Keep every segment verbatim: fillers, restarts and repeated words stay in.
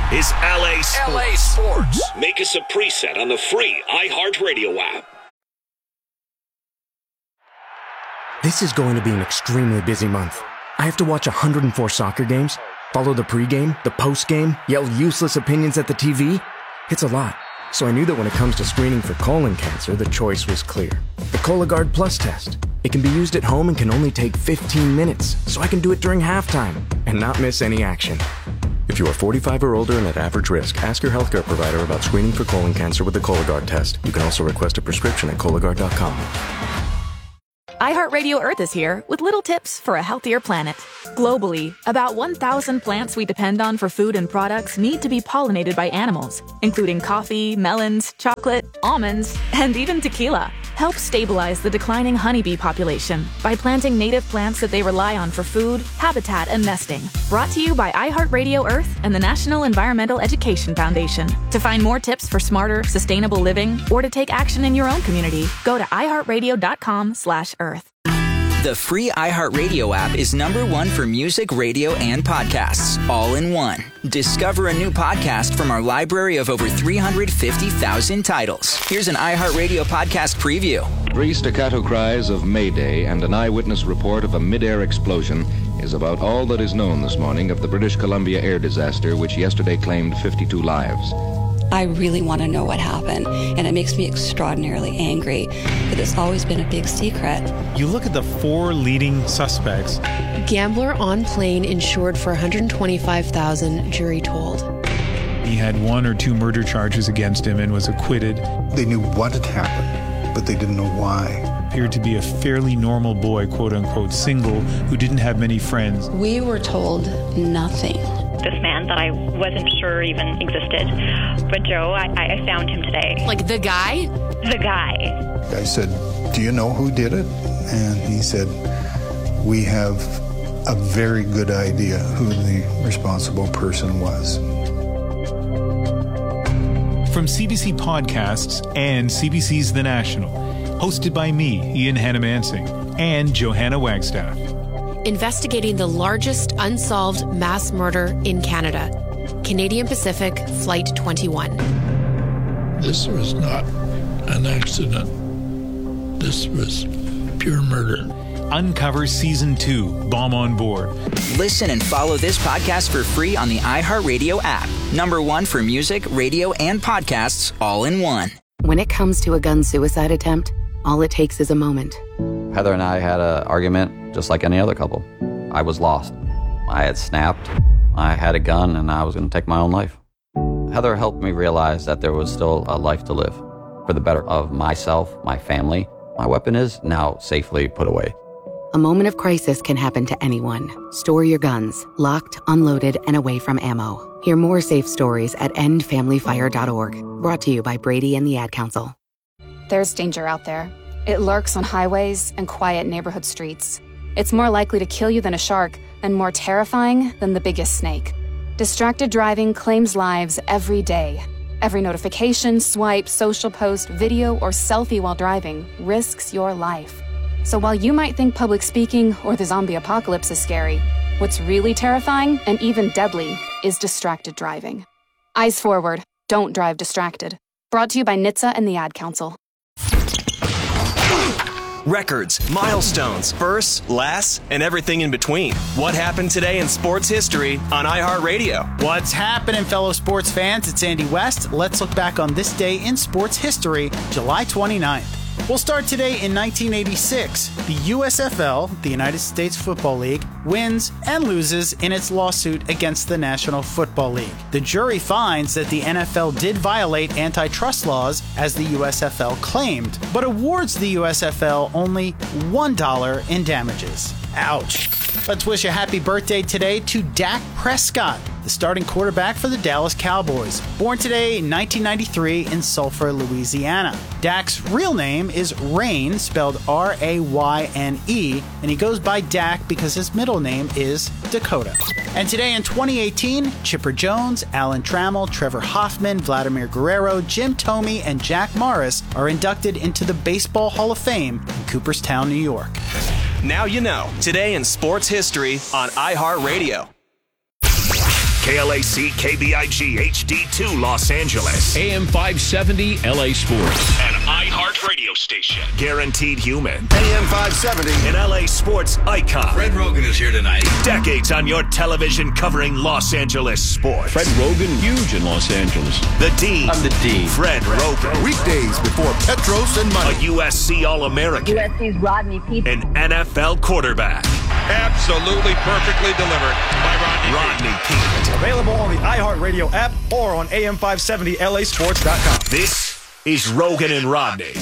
is L A Sports. L A Sports. Make us a preset on the free iHeartRadio app. This is going to be an extremely busy month. I have to watch one hundred four soccer games, follow the pregame, the postgame, yell useless opinions at the T V. It's a lot. So I knew that when it comes to screening for colon cancer, the choice was clear. The Cologuard Plus test. It can be used at home and can only take fifteen minutes, so I can do it during halftime and not miss any action. If you are forty-five or older and at average risk, ask your healthcare provider about screening for colon cancer with the Cologuard test. You can also request a prescription at Cologuard dot com. iHeartRadio Earth is here with little tips for a healthier planet. Globally, about one thousand plants we depend on for food and products need to be pollinated by animals, including coffee, melons, chocolate, almonds, and even tequila. Help stabilize the declining honeybee population by planting native plants that they rely on for food, habitat, and nesting. Brought to you by iHeartRadio Earth and the National Environmental Education Foundation. To find more tips for smarter, sustainable living, or to take action in your own community, go to iHeartRadio.com slash Earth. The free iHeartRadio app is number one for music, radio, and podcasts, all in one. Discover a new podcast from our library of over three hundred fifty thousand titles. Here's an iHeartRadio podcast preview. Three staccato cries of Mayday and an eyewitness report of a mid-air explosion is about all that is known this morning of the British Columbia air disaster, which yesterday claimed fifty-two lives. I really want to know what happened, and it makes me extraordinarily angry that it's always been a big secret. You look at the four leading suspects. Gambler on plane insured for one hundred twenty-five thousand dollars, jury told. He had one or two murder charges against him and was acquitted. They knew what had happened, but they didn't know why. Appeared to be a fairly normal boy, quote-unquote, single, who didn't have many friends. We were told nothing. This man that I wasn't sure even existed. But Joe, I, I found him today. Like the guy? The guy. I said, do you know who did it? And he said, we have a very good idea who the responsible person was. From C B C Podcasts and C B C's The National, hosted by me, Ian Hannamansing, and Johanna Wagstaff. Investigating the largest unsolved mass murder in Canada. Canadian Pacific Flight twenty-one. This was not an accident. This was pure murder. Uncover Season two, Bomb on Board. Listen and follow this podcast for free on the iHeartRadio app. Number one for music, radio, and podcasts, all in one. When it comes to a gun suicide attempt, all it takes is a moment. Heather and I had an argument just like any other couple. I was lost. I had snapped. I had a gun and I was going to take my own life. Heather helped me realize that there was still a life to live for the better of myself, my family. My weapon is now safely put away. A moment of crisis can happen to anyone. Store your guns, locked, unloaded, and away from ammo. Hear more safe stories at end family fire dot org. Brought to you by Brady and the Ad Council. There's danger out there. It lurks on highways and quiet neighborhood streets. It's more likely to kill you than a shark and more terrifying than the biggest snake. Distracted driving claims lives every day. Every notification, swipe, social post, video, or selfie while driving risks your life. So while you might think public speaking or the zombie apocalypse is scary, what's really terrifying and even deadly is distracted driving. Eyes forward. Don't drive distracted. Brought to you by N H T S A and the Ad Council. Records, milestones, firsts, lasts, and everything in between. What happened today in sports history on iHeartRadio? What's happening, fellow sports fans? It's Andy West. Let's look back on this day in sports history, July twenty-ninth. We'll start today in nineteen eighty-six. The U S F L, the United States Football League, wins and loses in its lawsuit against the National Football League. The jury finds that the N F L did violate antitrust laws, as the U S F L claimed, but awards the U S F L only one dollar in damages. Ouch. Let's wish a happy birthday today to Dak Prescott, the starting quarterback for the Dallas Cowboys. Born today in nineteen ninety-three in Sulphur, Louisiana. Dak's real name is Rayne, spelled R A Y N E, and he goes by Dak because his middle name is Dakota. And today in twenty eighteen, Chipper Jones, Alan Trammell, Trevor Hoffman, Vladimir Guerrero, Jim Thome, and Jack Morris are inducted into the Baseball Hall of Fame in Cooperstown, New York. Now you know. Today in sports history on iHeartRadio. K L A C K B I G H D two Los Angeles. A M five seventy L A Sports. An iHeart radio station. Guaranteed human. A M five seventy. An L A sports icon. Fred Rogan is here tonight. Decades on your television covering Los Angeles sports. Fred Rogan, huge in Los Angeles. The Dean. I'm the Dean. Fred Rogan. Weekdays before Petros and money. A U S C All-American. U S C's Rodney Peete. An N F L quarterback. Absolutely perfectly delivered by Rodney, Rodney Peete. Available on the iHeartRadio app or on A M five seventy L A sports dot com. This is Rogan and Rodney.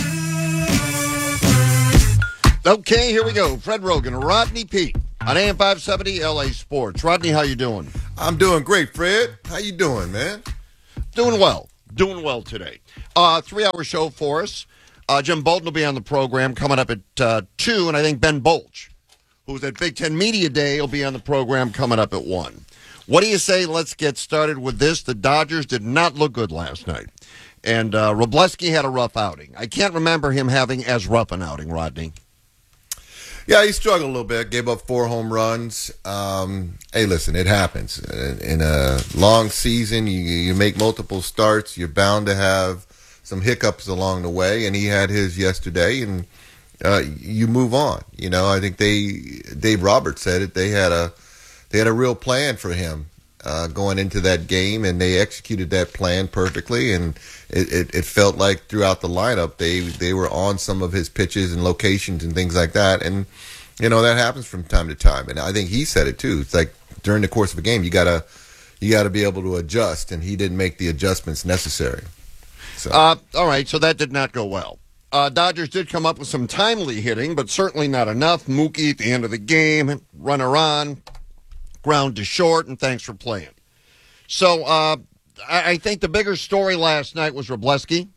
Okay, here we go. Fred Rogan, Rodney Peete on A M five seventy L A Sports. Rodney, how you doing? I'm doing great, Fred. How you doing, man? Doing well. Doing well today. Uh, three-hour show for us. Uh, Jim Bolton will be on the program coming up at uh, two, and I think Ben Bolch, who's at Big Ten Media Day, will be on the program coming up at one. What do you say? Let's get started with this. The Dodgers did not look good last night. And uh, Wrobleski had a rough outing. I can't remember him having as rough an outing, Rodney. Yeah, he struggled a little bit. Gave up four home runs. Um, hey, listen, it happens. In a long season, you, you make multiple starts. You're bound to have some hiccups along the way. And he had his yesterday, and uh, you move on. You know, I think they, Dave Roberts said it, they had a, they had a real plan for him uh, going into that game, and they executed that plan perfectly. And it, it, it felt like throughout the lineup, they they were on some of his pitches and locations and things like that. And you know that happens from time to time. And I think he said it too. It's like during the course of a game, you gotta you gotta be able to adjust, and he didn't make the adjustments necessary. So. Uh, all right, so that did not go well. Uh, Dodgers did come up with some timely hitting, but certainly not enough. Mookie at the end of the game, runner on, ground to short, and thanks for playing. So uh, I, I think the bigger story last night was Wrobleski.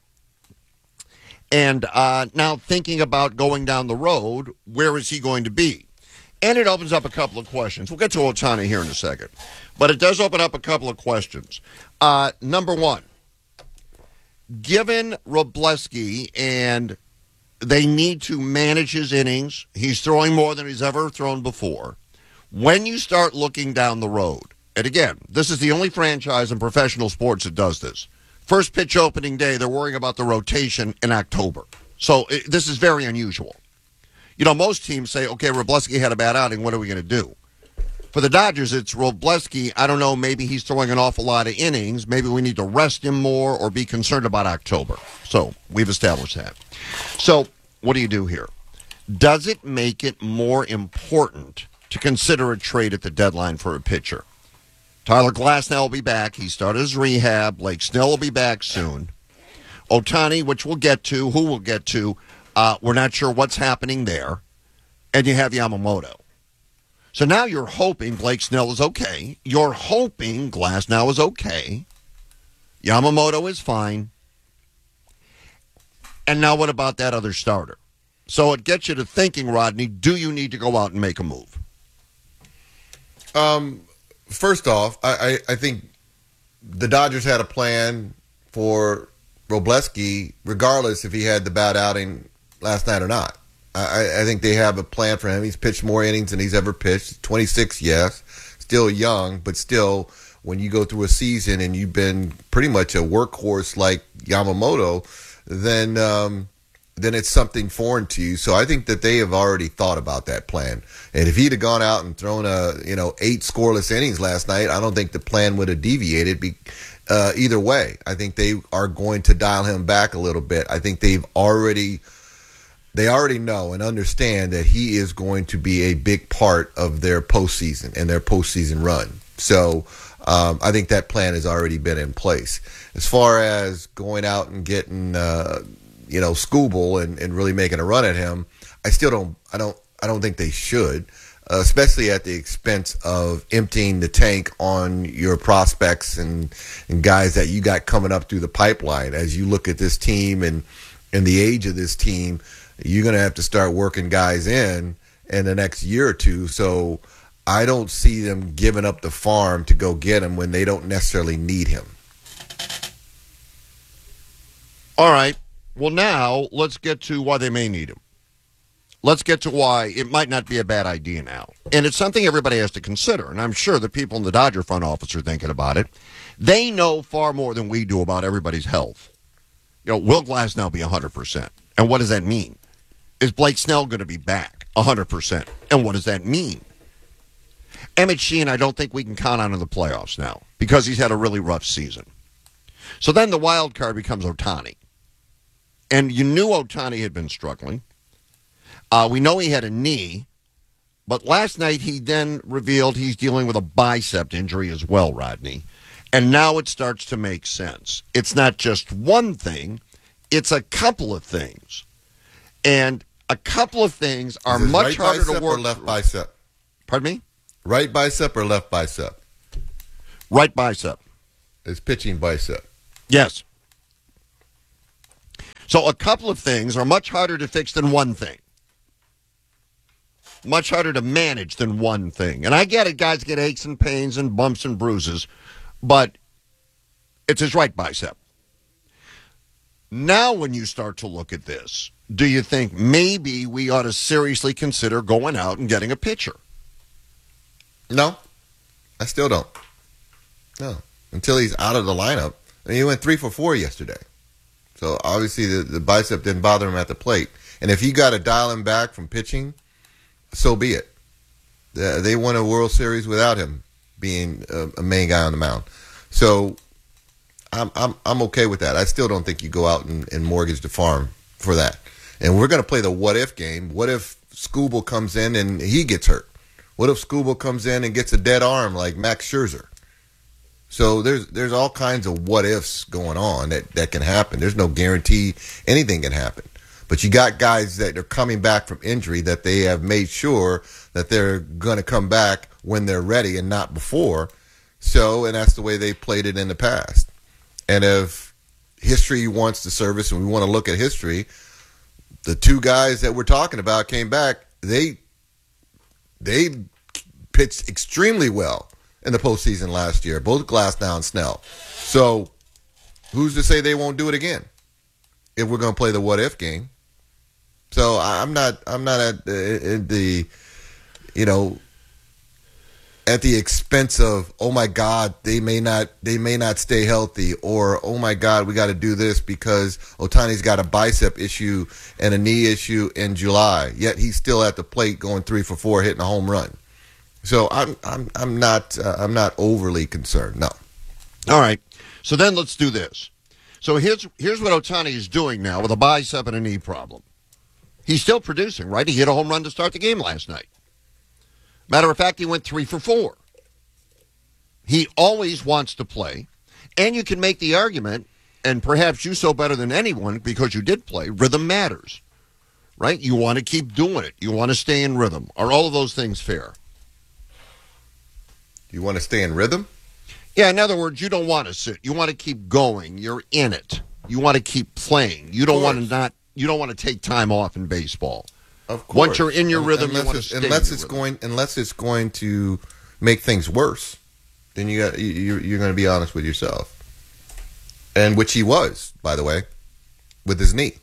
And uh, now thinking about going down the road, where is he going to be? And it opens up a couple of questions. We'll get to Ohtani here in a second. But it does open up a couple of questions. Uh, number one, given Wrobleski, and they need to manage his innings, he's throwing more than he's ever thrown before. When you start looking down the road, and again, this is the only franchise in professional sports that does this. First pitch opening day, they're worrying about the rotation in October. So it, this is very unusual. You know, most teams say, okay, Wrobleski had a bad outing, what are we going to do? For the Dodgers, it's Wrobleski, I don't know, maybe he's throwing an awful lot of innings. Maybe we need to rest him more or be concerned about October. So we've established that. So what do you do here? Does it make it more important to consider a trade at the deadline for a pitcher? Tyler Glasnow will be back. He started his rehab. Blake Snell will be back soon. Ohtani, which we'll get to, who we'll get to, uh, we're not sure what's happening there. And you have Yamamoto. So now you're hoping Blake Snell is okay. You're hoping Glasnow is okay. Yamamoto is fine. And now what about that other starter? So it gets you to thinking, Rodney, do you need to go out and make a move? Um, first off, I, I, I think the Dodgers had a plan for Wrobleski, regardless if he had the bad outing last night or not. I, I think they have a plan for him. He's pitched more innings than he's ever pitched. twenty-six, yes. Still young, but still, when you go through a season and you've been pretty much a workhorse like Yamamoto, then um, then it's something foreign to you. So I think that they have already thought about that plan. And if he'd have gone out and thrown a you know eight scoreless innings last night, I don't think the plan would have deviated be, uh, either way. I think they are going to dial him back a little bit. I think they've already... They already know and understand that he is going to be a big part of their postseason and their postseason run. So um, I think that plan has already been in place. As far as going out and getting, uh, you know, Skubal and, and really making a run at him, I still don't. I don't. I don't think they should, uh, especially at the expense of emptying the tank on your prospects and and guys that you got coming up through the pipeline. As you look at this team and and the age of this team, you're going to have to start working guys in in the next year or two. So I don't see them giving up the farm to go get him when they don't necessarily need him. All right. Well, now let's get to why they may need him. let's get to why it might not be a bad idea now. And it's something everybody has to consider, and I'm sure the people in the Dodger front office are thinking about it. They know far more than we do about everybody's health. You know, will Glasnow be one hundred percent? And what does that mean? Is Blake Snell going to be back one hundred percent? And what does that mean? Emmett Sheehan, I don't think we can count on in the playoffs now because he's had a really rough season. So then the wild card becomes Ohtani. And you knew Ohtani had been struggling. Uh, we know he had a knee, but last night he then revealed he's dealing with a bicep injury as well, Rodney. And now it starts to make sense. It's not just one thing, it's a couple of things. And a couple of things are Is it much right harder bicep to work or left through. bicep? Pardon me? Right bicep or left bicep? Right bicep. It's pitching bicep. Yes. So a couple of things are much harder to fix than one thing. Much harder to manage than one thing. And I get it, guys get aches and pains and bumps and bruises, but it's his right bicep. Now when you start to look at this, do you think maybe we ought to seriously consider going out and getting a pitcher? No, I still don't. No, until he's out of the lineup. I mean, he went three for four yesterday. So obviously the, the bicep didn't bother him at the plate. And if you got to dial him back from pitching, so be it. Uh, they won a World Series without him being a, a main guy on the mound. So I'm I'm I'm okay with that. I still don't think you go out and, and mortgage the farm for that. And we're going to play the what if game. What if Skubal comes in and he gets hurt? What if Skubal comes in and gets a dead arm like Max Scherzer? So there's there's all kinds of what ifs going on that, that can happen. There's no guarantee anything can happen. But you got guys that are coming back from injury that they have made sure that they're going to come back when they're ready and not before. So, and that's the way they played it in the past. And if history wants to service and we want to look at history, the two guys that we're talking about came back. They they pitched extremely well in the postseason last year, both Glasnow and Snell. So who's to say they won't do it again if we're going to play the what if game? So I'm not I'm not at the, the you know at the expense of, oh my God, they may not they may not stay healthy, or oh my God, we got to do this because Ohtani's got a bicep issue and a knee issue in July. Yet he's still at the plate going three for four, hitting a home run. So I'm I'm I'm not uh, I'm not overly concerned. No. All right. So then let's do this. So here's here's what Ohtani is doing now with a bicep and a knee problem. He's still producing, right? He hit a home run to start the game last night. Matter of fact, he went three for four. He always wants to play. And you can make the argument, and perhaps you so better than anyone because you did play, rhythm matters, right? You want to keep doing it. You want to stay in rhythm. Are all of those things fair? You want to stay in rhythm? Yeah, in other words, you don't want to sit. You want to keep going. You're in it. You want to keep playing. You don't want to not. You don't want to take time off in baseball. Of course. Once you're in your rhythm, unless you want to it's, stay unless in it's your going unless it's going to make things worse. Then you got you, you're going to be honest with yourself, and which he was, by the way, with his knee.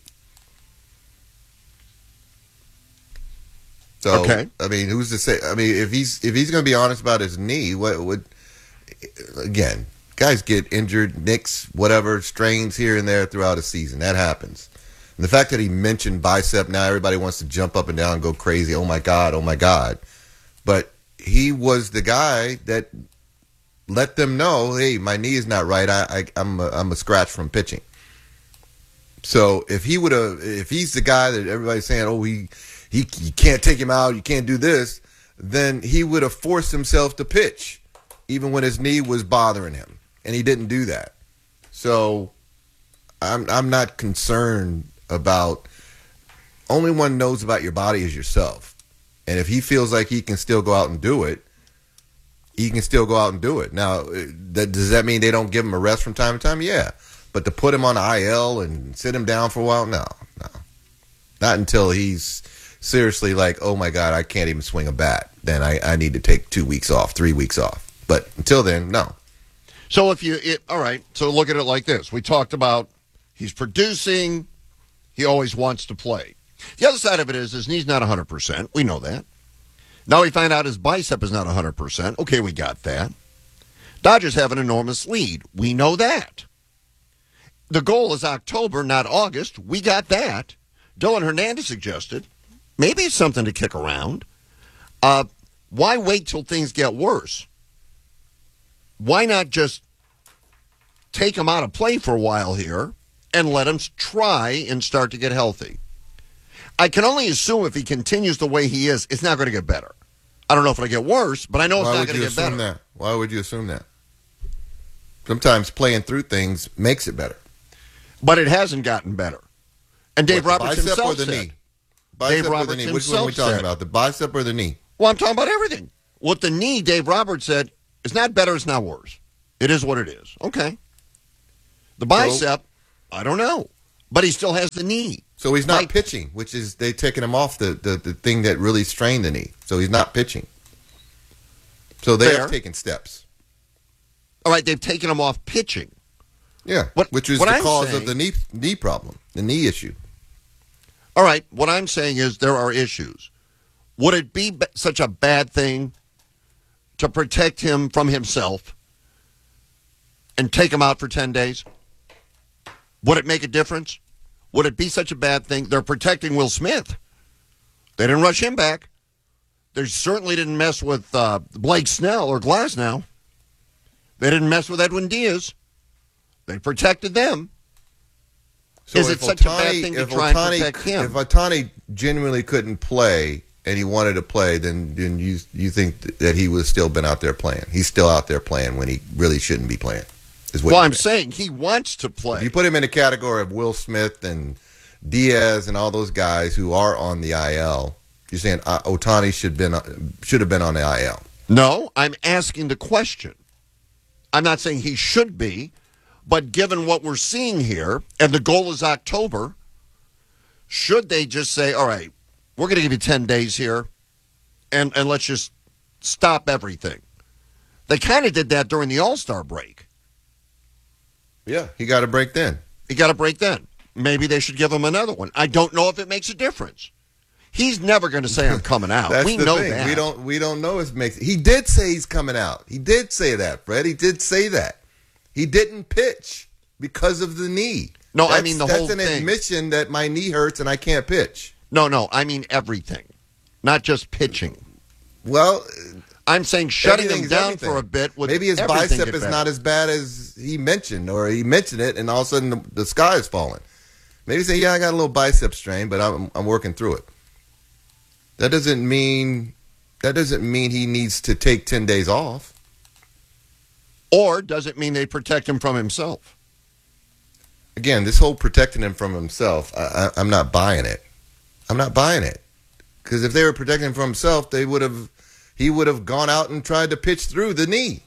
So, okay. I mean, who's to say? I mean, if he's if he's going to be honest about his knee, what would again? Guys get injured, nicks, whatever, strains here and there throughout a season. That happens. And the fact that he mentioned bicep, now everybody wants to jump up and down and go crazy. Oh, my God, oh, my God. But he was the guy that let them know, hey, my knee is not right. I, I, I'm, a, I'm a scratch from pitching. So if he would have, if he's the guy that everybody's saying, oh, he, he, you can't take him out, you can't do this, then he would have forced himself to pitch, even when his knee was bothering him. And he didn't do that. So I'm I'm not concerned about, only one knows about your body is yourself. And if he feels like he can still go out and do it, he can still go out and do it. Now, that, does that mean they don't give him a rest from time to time? Yeah. But to put him on I L and sit him down for a while, no, no. Not until he's seriously like, oh my God, I can't even swing a bat. Then I, I need to take two weeks off, three weeks off. But until then, no. So if you, it, all right, so look at it like this. We talked about he's producing, he always wants to play. The other side of it is his knee's not one hundred percent. We know that. Now we find out his bicep is not one hundred percent. Okay, we got that. Dodgers have an enormous lead. We know that. The goal is October, not August. We got that. Dylan Hernandez suggested maybe it's something to kick around. Uh, why wait till things get worse? Why not just take him out of play for a while here and let him try and start to get healthy? I can only assume if he continues the way he is, it's not going to get better. I don't know if it'll get worse, but I know it's Why not would going to you get better. assume that? Why would you assume that? Sometimes playing through things makes it better. But it hasn't gotten better. And Dave What, the Roberts bicep himself or the said. knee? Bicep Dave or Roberts the knee? Which one are we himself talking said. about? The bicep or the knee? Well, I'm talking about everything. With the knee, Dave Roberts said, it's not better, it's not worse. It is what it is. Okay. The bicep, I don't know. But he still has the knee. So he's not Like- pitching, which is they taking him off the, the, the thing that really strained the knee. So he's not pitching. So they Fair. have taken steps. All right, they've taken him off pitching. Yeah, What- which is what the I'm cause saying- of the knee knee problem, the knee issue. All right, what I'm saying is there are issues. Would it be b- such a bad thing to protect him from himself and take him out for ten days? Would it make a difference? Would it be such a bad thing? They're protecting Will Smith. They didn't rush him back. They certainly didn't mess with uh, Blake Snell or Glasnow. They didn't mess with Edwin Diaz. They protected them. So Is if it such a Ohtani- bad thing to if try and Ohtani- protect him? If Ohtani genuinely couldn't play and he wanted to play, then then you you think that he would have still been out there playing? He's still out there playing when he really shouldn't be playing. Is what Well, you're I'm saying. saying he wants to play. If you put him in the category of Will Smith and Diaz and all those guys who are on the I L, you're saying uh, Ohtani should been should have been on the I L. No, I'm asking the question. I'm not saying he should be, but given what we're seeing here, and the goal is October, should they just say, all right, we're going to give you ten days here, and, and let's just stop everything? They kind of did that during the All-Star break. Yeah, he got a break then. He got a break then. Maybe they should give him another one. I don't know if it makes a difference. He's never going to say I'm coming out. That's we the know thing. that. We don't we don't know if it makes. He did say he's coming out. He did say that, Fred. He did say that. He didn't pitch because of the knee. No, I That's- mean the that's whole an thing. admission that my knee hurts and I can't pitch. No, no, I mean everything, not just pitching. Well, I'm saying shutting him everything's down everything. for a bit would maybe his everything bicep get is better. not as bad as he mentioned, or he mentioned it, and all of a sudden the, the sky is falling. Maybe say, yeah, I got a little bicep strain, but I'm I'm working through it. That doesn't mean that doesn't mean he needs to take ten days off. Or does it mean they protect him from himself? Again, this whole protecting him from himself, I, I, I'm not buying it. I'm not buying it. Because if they were protecting him from himself, they would have, he would have gone out and tried to pitch through the knee.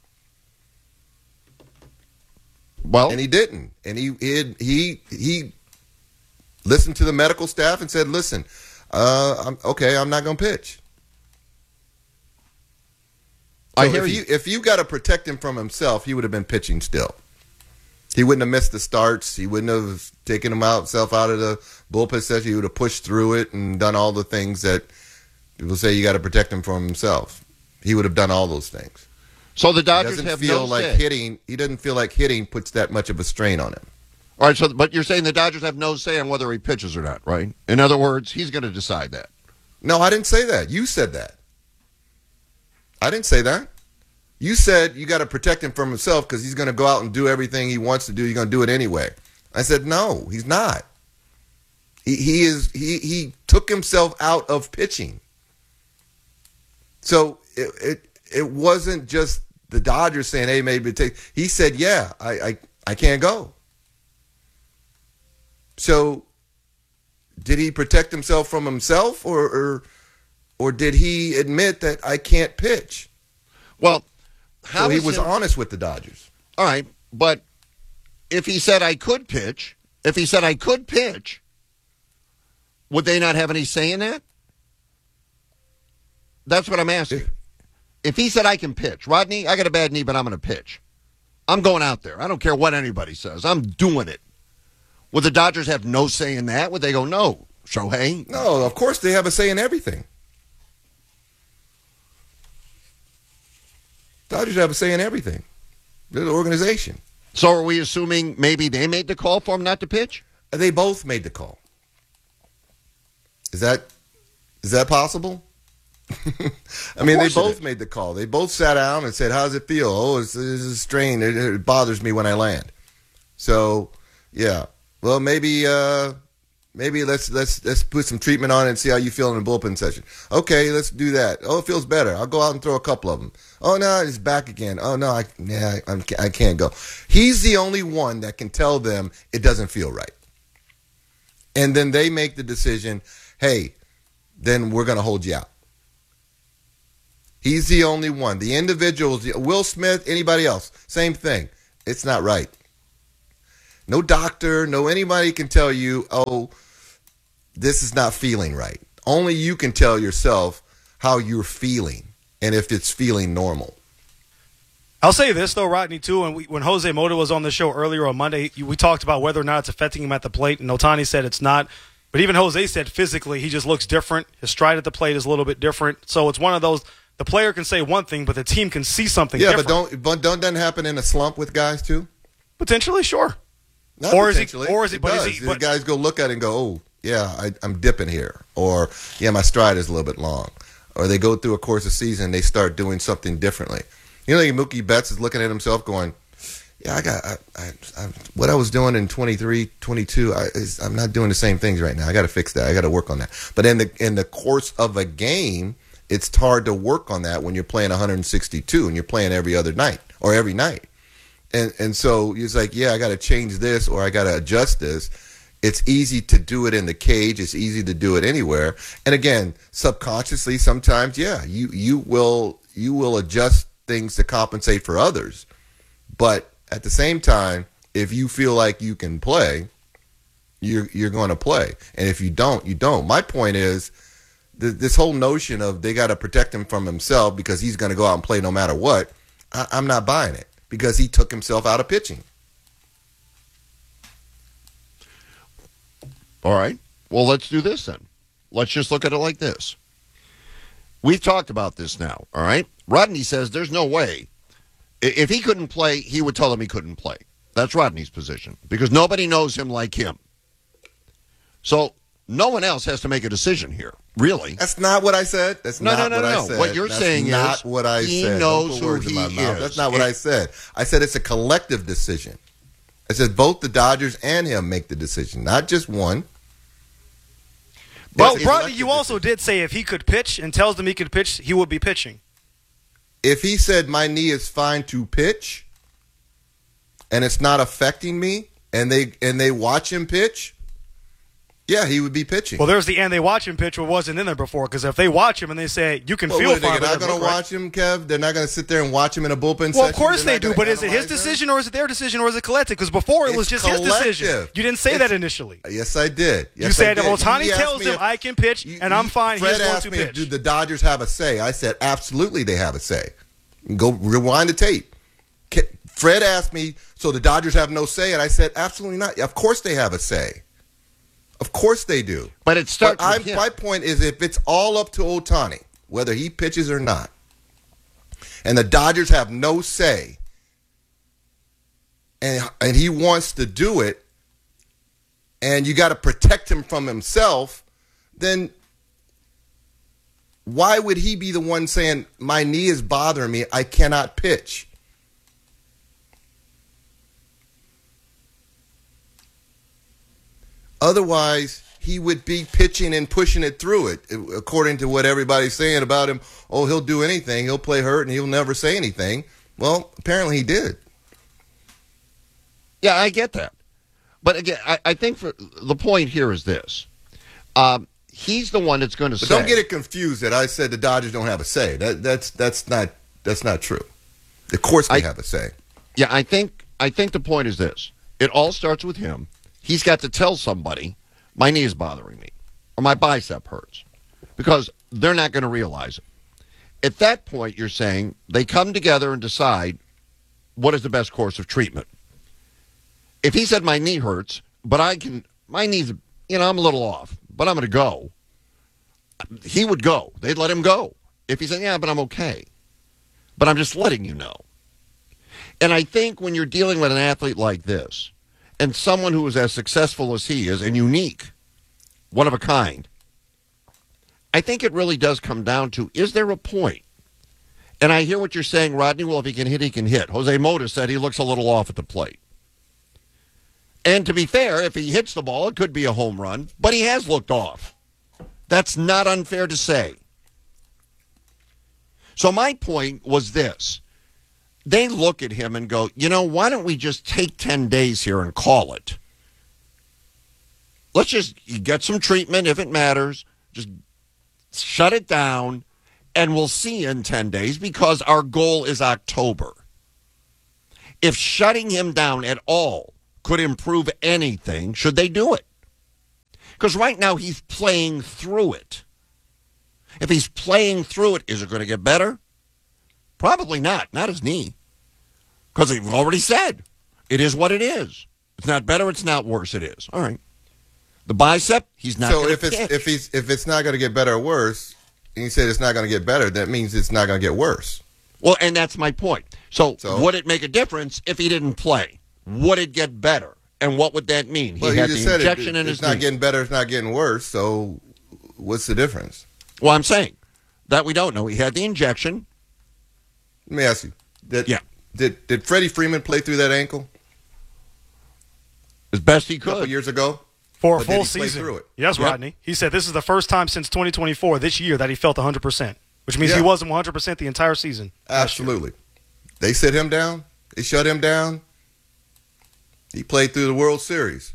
Well, and he didn't. And he he he, he listened to the medical staff and said, "Listen, uh, I'm, okay, I'm not going to pitch." So I hear if you. If you got to protect him from himself, he would have been pitching still. He wouldn't have missed the starts. He wouldn't have taken himself out of the bullpen session. He would have pushed through it and done all the things that people say you got to protect him from himself. He would have done all those things. So the Dodgers he doesn't have feel no like say. hitting. He doesn't feel like hitting puts that much of a strain on him. All right, so but you're saying the Dodgers have no say on whether he pitches or not, right? In other words, he's going to decide that. No, I didn't say that. You said that. I didn't say that. You said you got to protect him from himself because he's going to go out and do everything he wants to do. You're going to do it anyway. I said, no, he's not. He, he is. He he took himself out of pitching. So it it, it wasn't just the Dodgers saying, hey, maybe take. He said, yeah, I, I, I can't go. So did he protect himself from himself or, or or did he admit that I can't pitch? Well, how so he is was him- honest with the Dodgers. All right, but if he said I could pitch, if he said I could pitch, would they not have any say in that? That's what I'm asking. If, if he said I can pitch, Rodney, I got a bad knee, but I'm going to pitch. I'm going out there. I don't care what anybody says. I'm doing it. Would the Dodgers have no say in that? Would they go, no, Shohei? No, of course they have a say in everything. Dodgers have a say in everything. They're the organization. So are we assuming maybe they made the call for him not to pitch? They both made the call. Is that is that possible? I mean, they both made the call. They both sat down and said, "How does it feel?" "Oh, it's, it's a strain. It, it bothers me when I land." So, yeah. Well, maybe uh, maybe let's let's let's put some treatment on it and see how you feel in the bullpen session. Okay, let's do that. Oh, it feels better. I'll go out and throw a couple of them. Oh no, it's back again. Oh no, I yeah, I'm, I can't go. He's the only one that can tell them it doesn't feel right, and then they make the decision. Hey, then we're going to hold you out. He's the only one. The individuals, Will Smith, anybody else, same thing. It's not right. No doctor, no anybody can tell you, oh, this is not feeling right. Only you can tell yourself how you're feeling and if it's feeling normal. I'll say this, though, Rodney, too. And we, when Jose Mota was on the show earlier on Monday, we talked about whether or not it's affecting him at the plate, and Ohtani said it's not. But even Jose said physically he just looks different. His stride at the plate is a little bit different. So it's one of those. The player can say one thing, but the team can see something yeah, different. Yeah, but don't but don't that happen in a slump with guys too? Potentially, sure. Not or potentially. Is he, or is he? It but does. is he? But, the guys go look at it and go, "Oh, yeah, I, I'm dipping here," or "Yeah, my stride is a little bit long," or they go through a course of season and they start doing something differently. You know, like Mookie Betts is looking at himself, going, "Yeah, I got I, I, I, what I was doing in twenty-three, twenty-two. I, is, I'm not doing the same things right now. I got to fix that. I got to work on that." But in the in the course of a game, it's hard to work on that when you're playing one hundred sixty-two and you're playing every other night or every night. And and so it's like, yeah, I got to change this or I got to adjust this. It's easy to do it in the cage. It's easy to do it anywhere. And again, subconsciously, sometimes, yeah, you you will you will adjust things to compensate for others. But at the same time, if you feel like you can play, you're you're going to play. And if you don't, you don't. My point is, this whole notion of they got to protect him from himself because he's going to go out and play no matter what, I, I'm not buying it because he took himself out of pitching. All right. Well, let's do this then. Let's just look at it like this. We've talked about this now, all right? Rodney says there's no way. If he couldn't play, he would tell them he couldn't play. That's Rodney's position because nobody knows him like him. So no one else has to make a decision here, really. That's not what I said. That's no, not no, no, what no. I said. What you're That's saying not is what I he said. knows Don't put who words in my he mouth. is. That's not what It- I said. I said it's a collective decision. I said both the Dodgers and him make the decision, not just one. Well, It's Rodney, collective you also did say if he could pitch and tells them he could pitch, he would be pitching. If he said my knee is fine to pitch and it's not affecting me and they and they watch him pitch, yeah, he would be pitching. Well, there's the and they watch him pitch what wasn't in there before because if they watch him and they say you can well, feel what, fine, they're not but it going to doesn't look watch him, Kev? They're not going to sit there and watch him in a bullpen Well, session? of course They're they not do, gonna but is it his analyze him? decision or is it their decision or is it collective? Because before it was It's just his decision. collective. You didn't say It's- that initially. Yes, I did. Yes, you said I if did. Ohtani He asked tells me him if- I can pitch and I'm fine, Fred he's going asked to me pitch. if do the Dodgers have a say. I said absolutely they have a say. Go rewind the tape. Ke- Fred asked me, so the Dodgers have no say, and I said absolutely not. Of course they have a say. Of course they do. But it starts But with I'm- him. my point is if it's all up to Ohtani, whether he pitches or not, and the Dodgers have no say, and and he wants to do it, and you got to protect him from himself, then why would he be the one saying, my knee is bothering me, I cannot pitch? Otherwise, he would be pitching and pushing it through it, according to what everybody's saying about him. Oh, he'll do anything. He'll play hurt, and he'll never say anything. Well, apparently he did. Yeah, I get that. But again, I, I think for the point here is this. Um, he's the one that's going to But say. don't get it confused that I said the Dodgers don't have a say. That that's that's not that's not true. Of course they I- have a say. Yeah, I think I think the point is this. It all starts with him. He's got to tell somebody, my knee is bothering me, or my bicep hurts, because they're not going to realize it. At that point, you're saying they come together and decide what is the best course of treatment. If he said my knee hurts, but I can, my knee's, you know, I'm a little off, but I'm going to go, he would go. They'd let him go. If he said, yeah, but I'm okay. But I'm just letting you know. And I think when you're dealing with an athlete like this, and someone who is as successful as he is, and unique, one of a kind, I think it really does come down to, is there a point? And I hear what you're saying, Rodney. Well, if he can hit, he can hit. Jose Mota said he looks a little off at the plate. And to be fair, if he hits the ball, it could be a home run, but he has looked off. That's not unfair to say. So my point was this. They look at him and go, you know, why don't we just take ten days here and call it? Let's just get some treatment if it matters. Just shut it down, and we'll see in ten days because our goal is October. If shutting him down at all could improve anything, should they do it? Because right now he's playing through it. If he's playing through it, is it going to get better? Probably not. Not his knee. Because we've already said, it is what it is. It's not better, it's not worse, it is. All right. The bicep, he's not so going if to it's if he's if it's not going to get better or worse, and you said it's not going to get better, that means it's not going to get worse. Well, and that's my point. So, So? would it make a difference if he didn't play? Would it get better? And what would that mean? He Well, had you just the said injection it, in his it's not knee. getting better, it's not getting worse. So, what's the difference? Well, I'm saying that we don't know. He had the injection. Let me ask you: Did yeah. did did Freddie Freeman play through that ankle as best he a couple could years ago? For a But did full he play season. through it? Yes, Yep. Rodney. He said this is the first time since twenty twenty-four, this year, that he felt one hundred percent, which means Yeah. he wasn't one hundred percent the entire season. Absolutely. They sit him down. They shut him down. He played through the World Series.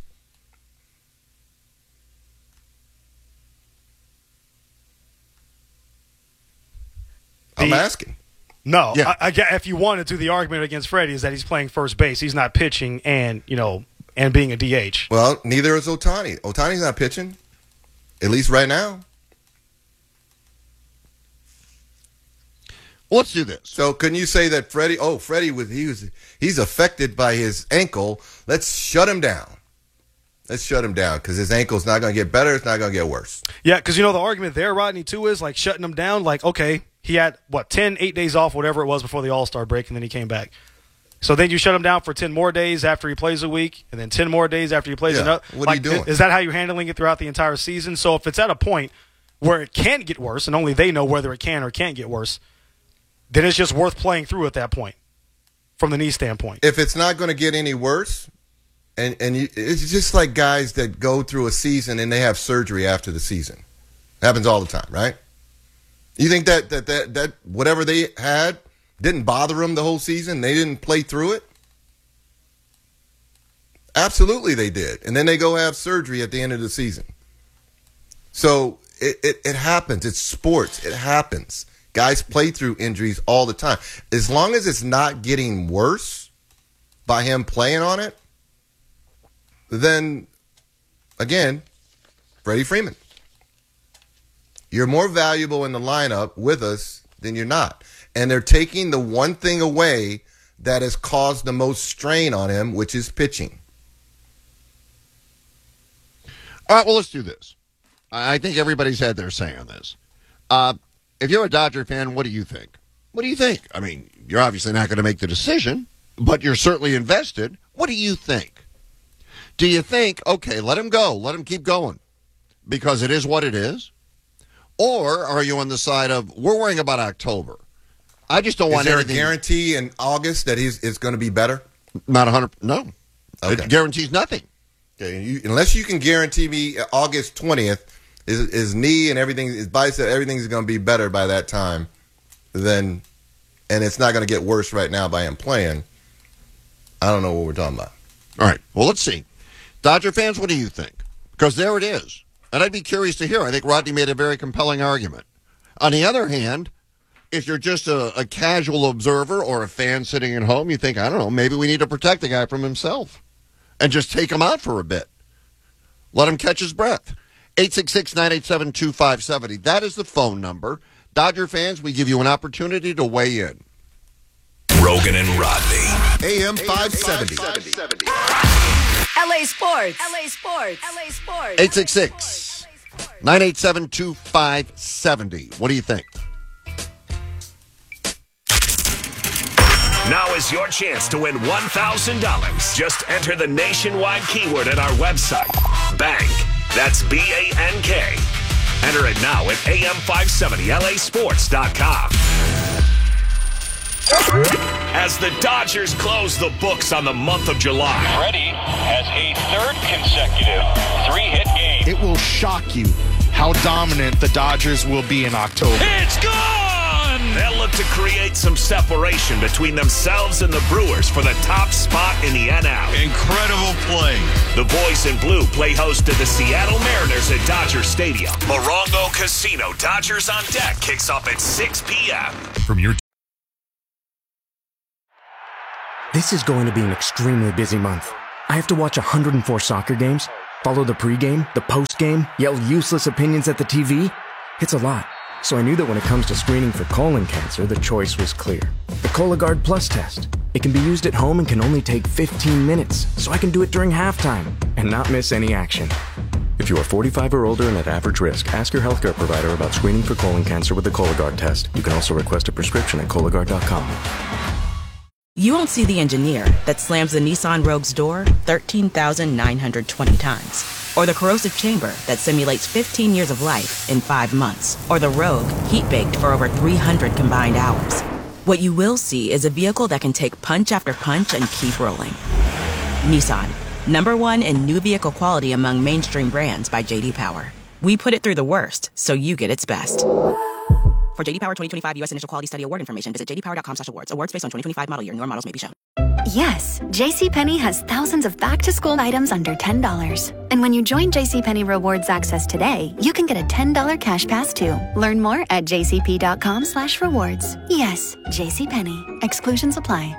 I'm The- asking. No, Yeah. I, I, get- if you want to do the argument against Freddie is that he's playing first base, he's not pitching and you know and being a D H. Well, neither is Ohtani. Ohtani's not pitching, at least right now. Well, let's do this. So, couldn't you say that Freddie? Oh, Freddie was he was he's affected by his ankle. Let's shut him down. Let's shut him down because his ankle's not going to get better. It's not going to get worse. Yeah, because you know the argument there, Rodney, too, is like shutting him down. Like, okay, he had what ten, eight days off, whatever it was before the All Star break, and then he came back. So then you shut him down for ten more days after he plays a week, and then ten more days after he plays Yeah. another. What are you Like, doing? Is that how you're handling it throughout the entire season? So if it's at a point where it can get worse, and only they know whether it can or can't get worse, then it's just worth playing through at that point from the knee standpoint. If it's not going to get any worse, and and you, it's just like guys that go through a season and they have surgery after the season. It happens all the time, right? You think that that that, that whatever they had didn't bother them the whole season? They didn't play through it? Absolutely they did. And then they go have surgery at the end of the season. So it, it, it happens. It's sports. It happens. Guys play through injuries all the time. As long as it's not getting worse by him playing on it, then, again, Freddie Freeman. You're more valuable in the lineup with us than you're not. And they're taking the one thing away that has caused the most strain on him, which is pitching. All right, well, let's do this. I think everybody's had their say on this. Uh, if you're a Dodger fan, what do you think? What do you think? I mean, you're obviously not going to make the decision, but you're certainly invested. What do you think? Do you think, okay, let him go, let him keep going, because it is what it is? Or are you on the side of, we're worrying about October? I just don't Is want there anything. a guarantee in August that he's it's going to be better? Not one hundred No. Okay. It guarantees nothing. Okay, you, unless you can guarantee me August twentieth, his, his knee and everything, his bicep, everything's going to be better by that time, then, and it's not going to get worse right now by him playing, I don't know what we're talking about. All right, well, let's see. Dodger fans, what do you think? Because there it is. And I'd be curious to hear. I think Rodney made a very compelling argument. On the other hand, if you're just a, a casual observer or a fan sitting at home, you think, I don't know, maybe we need to protect the guy from himself and just take him out for a bit. Let him catch his breath. eight six six, nine eight seven, two five seven zero. That is the phone number. Dodger fans, we give you an opportunity to weigh in. Rogan and Rodney. A M five seventy. L A Sports. L A Sports. L A Sports. eight six six, nine eight seven, two five seven zero. What do you think? Now is your chance to win one thousand dollars. Just enter the nationwide keyword at our website, BANK. That's B A N K. Enter it now at A M five seventy L A sports dot com. As the Dodgers close the books on the month of July. Freddie has a third consecutive three-hit game. It will shock you how dominant the Dodgers will be in October. It's gone! They'll look to create some separation between themselves and the Brewers for the top spot in the N L. Incredible play. The boys in blue play host to the Seattle Mariners at Dodger Stadium. Morongo Casino Dodgers on Deck kicks off at six p.m. From your This is going to be an extremely busy month. I have to watch one hundred four soccer games, follow the pregame, the postgame, yell useless opinions at the T V. It's a lot. So I knew that when it comes to screening for colon cancer, the choice was clear. The Cologuard Plus test. It can be used at home and can only take fifteen minutes, so I can do it during halftime and not miss any action. If you are forty-five or older and at average risk, ask your healthcare provider about screening for colon cancer with the Cologuard test. You can also request a prescription at Cologuard dot com. You won't see the engineer that slams the Nissan Rogue's door thirteen thousand nine hundred twenty times. Or the corrosive chamber that simulates fifteen years of life in five months. Or the Rogue heat-baked for over three hundred combined hours. What you will see is a vehicle that can take punch after punch and keep rolling. Nissan, number one in new vehicle quality among mainstream brands by J D Power. We put it through the worst, so you get its best. For J D Power twenty twenty-five U S Initial Quality Study Award information, visit j d power dot com slash awards. Awards based on twenty twenty-five model year. Newer models may be shown. Yes, JCPenney has thousands of back-to-school items under ten dollars. And when you join JCPenney Rewards Access today, you can get a ten dollars cash pass too. Learn more at j c p dot com slash rewards. Yes, JCPenney. Exclusions apply.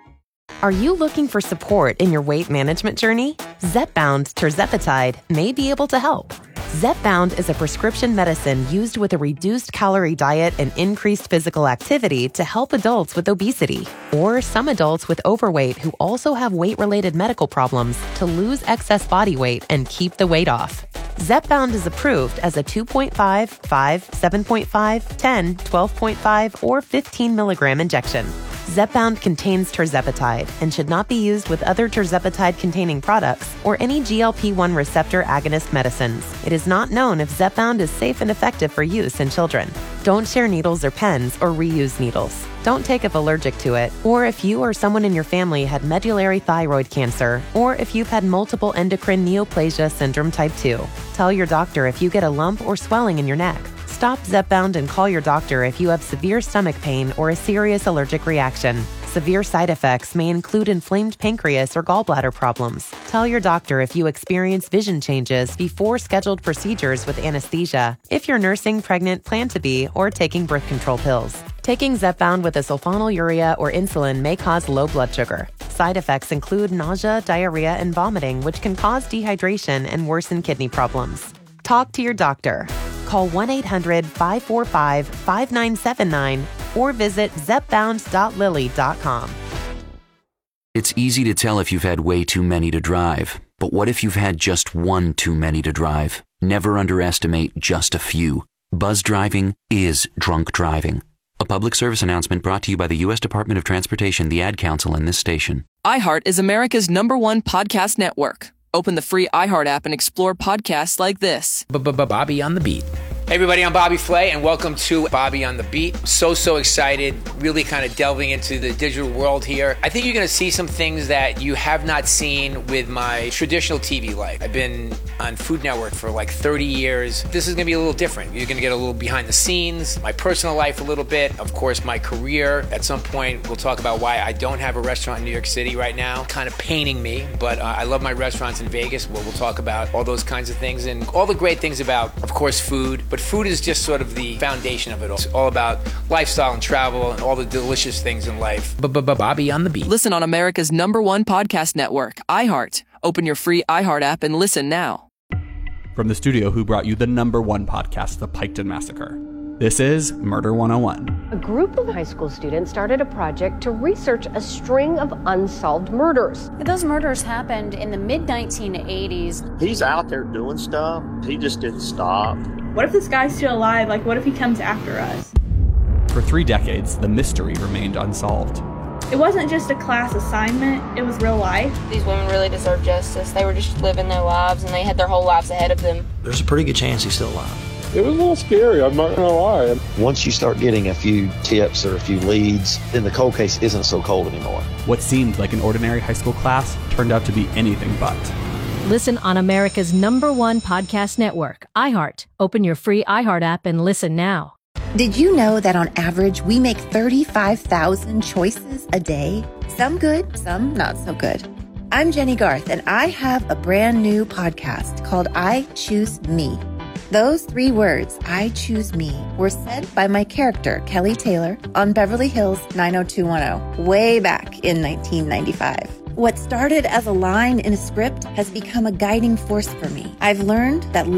Are you looking for support in your weight management journey? Zepbound tirzepatide may be able to help. Zepbound is a prescription medicine used with a reduced calorie diet and increased physical activity to help adults with obesity, or some adults with overweight who also have weight-related medical problems to lose excess body weight and keep the weight off. Zepbound is approved as a two point five, five, seven point five, ten, twelve point five, or fifteen milligram injection. Zepbound contains tirzepatide and should not be used with other tirzepatide-containing products or any G L P one receptor agonist medicines. It is not known if Zepbound is safe and effective for use in children. Don't share needles or pens or reuse needles. Don't take if allergic to it, or if you or someone in your family had medullary thyroid cancer, or if you've had multiple endocrine neoplasia syndrome type two. Tell your doctor if you get a lump or swelling in your neck. Stop Zepbound and call your doctor if you have severe stomach pain or a serious allergic reaction. Severe side effects may include inflamed pancreas or gallbladder problems. Tell your doctor if you experience vision changes before scheduled procedures with anesthesia, if you're nursing, pregnant, plan to be, or taking birth control pills. Taking Zepbound with a sulfonylurea or insulin may cause low blood sugar. Side effects include nausea, diarrhea, and vomiting, which can cause dehydration and worsen kidney problems. Talk to your doctor. Call one eight hundred, five four five, five nine seven nine or visit zepbound dot lilly dot com. It's easy to tell if you've had way too many to drive. But what if you've had just one too many to drive? Never underestimate just a few. Buzz driving is drunk driving. A public service announcement brought to you by the U S Department of Transportation, the Ad Council, and this station. iHeart is America's number one podcast network. Open the free iHeart app and explore podcasts like this. Bobby on the Beat. Hey everybody, I'm Bobby Flay, and welcome to Bobby on the Beat. So, so excited, really kind of delving into the digital world here. I think you're going to see some things that you have not seen with my traditional T V life. I've been on Food Network for like thirty years. This is going to be a little different. You're going to get a little behind the scenes, my personal life a little bit, of course, my career. At some point, we'll talk about why I don't have a restaurant in New York City right now. Kind of paining me, but uh, I love my restaurants in Vegas. Well, we'll talk about all those kinds of things and all the great things about, of course, food. But food is just sort of the foundation of it all. It's all about lifestyle and travel and all the delicious things in life. Bobby on the Beat. Listen on America's number one podcast network, iHeart. Open your free iHeart app and listen now. From the studio who brought you the number one podcast, The Piketon Massacre. This is Murder one oh one. A group of high school students started a project to research a string of unsolved murders. Those murders happened in the mid nineteen eighties. He's out there doing stuff. He just didn't stop. What if this guy's still alive? Like, what if he comes after us? For three decades, the mystery remained unsolved. It wasn't just a class assignment, it was real life. These women really deserve justice. They were just living their lives, and they had their whole lives ahead of them. There's a pretty good chance he's still alive. It was a little scary, I'm not gonna lie. Once you start getting a few tips or a few leads, then the cold case isn't so cold anymore. What seemed like an ordinary high school class turned out to be anything but. Listen on America's number one podcast network, iHeart. Open your free iHeart app and listen now. Did you know that on average, we make thirty-five thousand choices a day? Some good, some not so good. I'm Jenny Garth, and I have a brand new podcast called I Choose Me. Those three words, I choose me, were said by my character, Kelly Taylor, on Beverly Hills nine oh two one oh, way back in nineteen ninety-five. What started as a line in a script has become a guiding force for me. I've learned that